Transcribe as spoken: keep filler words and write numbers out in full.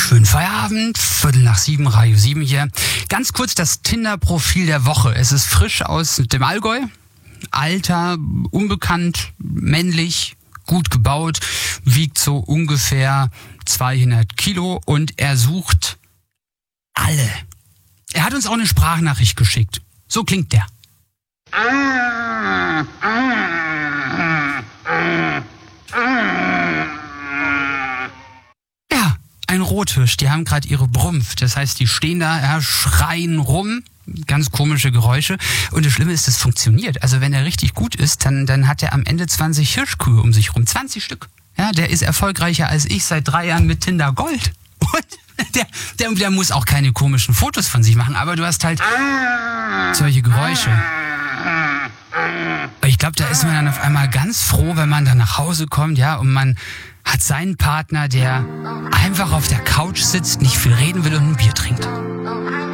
Schönen Feierabend, Viertel nach sieben, Radio sieben hier. Ganz kurz das Tinder-Profil der Woche. Es ist frisch aus dem Allgäu. Alter, unbekannt, männlich, gut gebaut, wiegt so ungefähr zweihundert Kilo und er sucht alle. Er hat uns auch eine Sprachnachricht geschickt. So klingt der. Ja, ein Rothirsch, die haben gerade ihre Brumpf. Das heißt, die stehen da, ja, schreien rum. Ganz komische Geräusche. Und das Schlimme ist, das funktioniert. Also wenn er richtig gut ist, dann, dann hat er am Ende zwanzig Hirschkühe um sich rum. zwanzig Stück. Ja, der ist erfolgreicher als ich seit drei Jahren mit Tinder Gold. Und der, der, der muss auch keine komischen Fotos von sich machen. Aber du hast halt solche Geräusche. Ich glaube, da ist man dann auf einmal ganz froh, wenn man dann nach Hause kommt, ja, und man hat seinen Partner, der einfach auf der Couch sitzt, nicht viel reden will und ein Bier trinkt.